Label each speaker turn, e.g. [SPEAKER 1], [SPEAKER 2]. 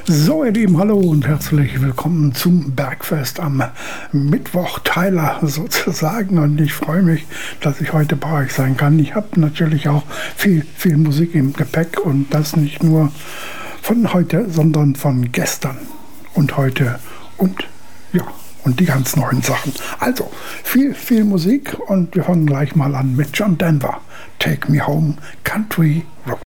[SPEAKER 1] So, ihr Lieben, hallo und herzlich willkommen zum Bergfest am Mittwoch, Tyler sozusagen. Und ich freue mich, dass ich heute bei euch sein kann. Ich habe natürlich auch viel Musik im Gepäck und das nicht nur von heute, sondern von gestern und heute und ja, und die ganz neuen Sachen. Also, viel Musik und wir fangen gleich mal an mit John Denver. Take Me Home, Country Road.